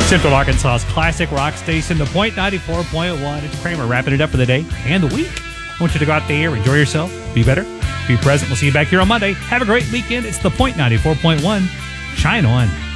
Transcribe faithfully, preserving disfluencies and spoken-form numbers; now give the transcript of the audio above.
Central Arkansas's classic rock station, The Point ninety-four point one. It's Kramer wrapping it up for the day and the week. I want you to go out there, enjoy yourself, be better, be present. We'll see you back here on Monday. Have a great weekend. It's The Point ninety-four point one. Shine on.